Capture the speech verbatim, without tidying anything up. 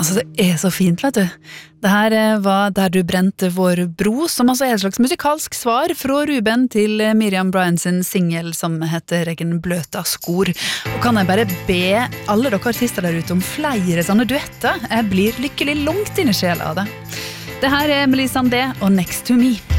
Altså, det er så fint, vet du. Det her eh, var Der du brente vår bro, som altså er et slags musikalsk svar fra Ruben til eh, Miriam Bryant sin single som heter Egen bløta skor. Og kan jeg bare be alle dere artister der ute om flere sånne duetter? Jeg blir lykkelig langt inn i sjela av det. Det her er Emily Sandé og Next to Me.